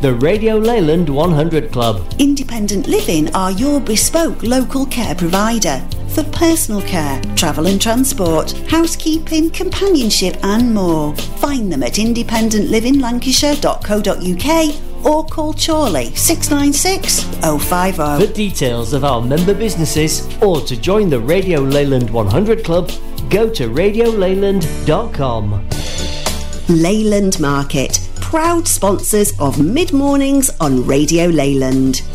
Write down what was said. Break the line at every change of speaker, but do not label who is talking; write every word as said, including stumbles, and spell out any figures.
The Radio Leyland one hundred Club.
Independent Living are your bespoke local care provider for personal care, travel and transport, housekeeping, companionship and more. Find them at independent living lancashire dot co dot uk or call Chorley six nine six oh five oh.
For details of our member businesses or to join the Radio Leyland one hundred Club, go to radio leyland dot com.
Leyland Market, proud sponsors of Mid Mornings on Radio Leyland.